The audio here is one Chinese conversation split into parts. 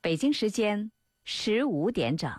北京时间15点整。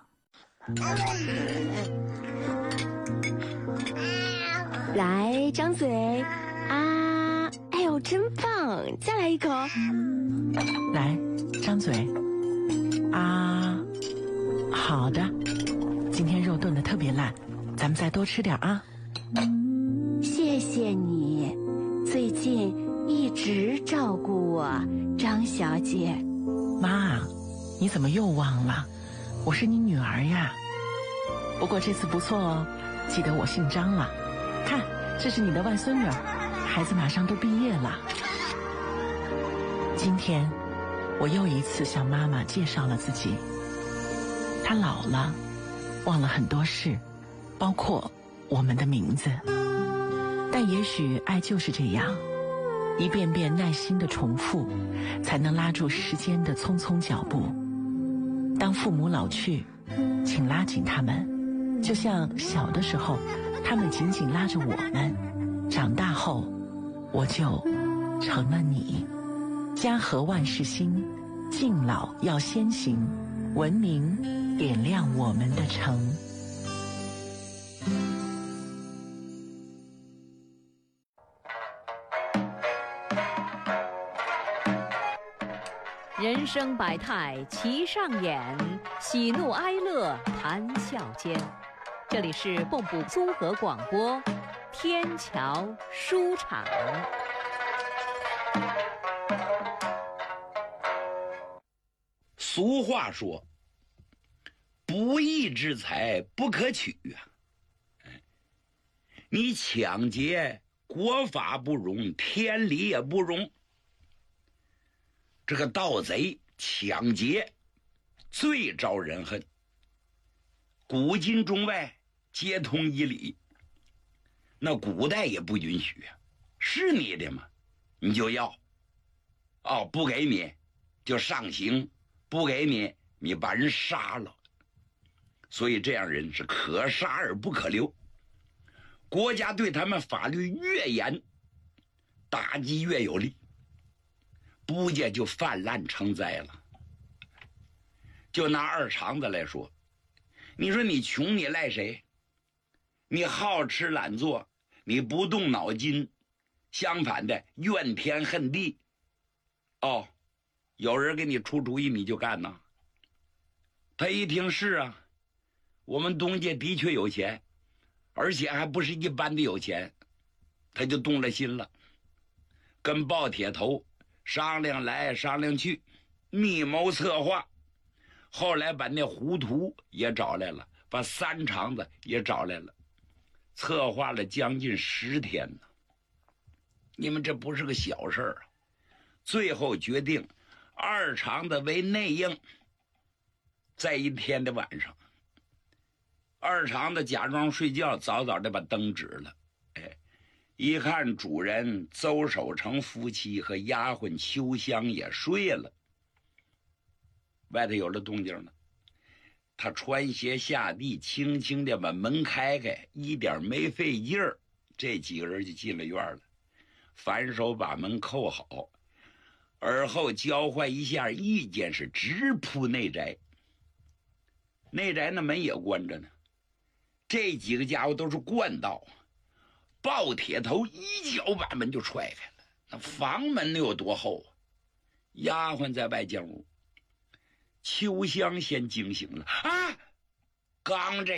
来，张嘴啊！哎呦，真棒！再来一口。 来，张嘴啊！好的，今天肉炖得特别烂，咱们再多吃点啊。 谢谢你，最近一直照顾我，张小姐。 妈，你怎么又忘了？我是你女儿呀。不过这次不错哦，记得我姓张了。看，这是你的外孙女儿，孩子马上都毕业了。今天我又一次向妈妈介绍了自己。她老了，忘了很多事，包括我们的名字。但也许爱就是这样，一遍遍耐心的重复，才能拉住时间的匆匆脚步。当父母老去，请拉紧他们，就像小的时候他们紧紧拉着我们，长大后我就成了你。家和万事兴，敬老要先行，文明点亮我们的城。 人生百态齐上演，喜怒哀乐谈笑间。这里是蚌埠综合广播天桥书场。 俗话说，不义之财不可取啊！你抢劫，国法不容，天理也不容。这个盗贼抢劫最招人恨，古今中外皆通一理。那古代也不允许啊，是你的嘛，你就要，不给你就上刑，不给你把人杀了。所以这样人是可杀而不可留。国家对他们法律越严，打击越有力，不介就泛滥成灾了。就拿二肠子来说，你说你穷你赖谁？你好吃懒做，你不动脑筋，相反的怨天恨地。有人给你出主意你就干呐。他一听是啊，我们东家的确有钱，而且还不是一般的有钱，他就动了心了，跟鲍铁头商量来商量去，密谋策划，后来把那胡涂也找来了，把三肠子也找来了，策划了将近10天呢。你们这不是个小事儿啊！最后决定二肠子为内应。在一天的晚上，二肠子假装睡觉，早早的把灯指了。一看主人邹守成夫妻和丫鬟秋香也睡了，外头有了动静了。他穿鞋下地，轻轻的把门开开，一点没费劲儿，这几个人就进了院了，反手把门扣好，而后交换一下意见，是直扑内宅。内宅那门也关着呢，这几个家伙都是惯道，鲍铁头一脚把门就踹开了。那房门能有多厚啊？丫鬟在外间屋，秋香先惊醒了啊！刚这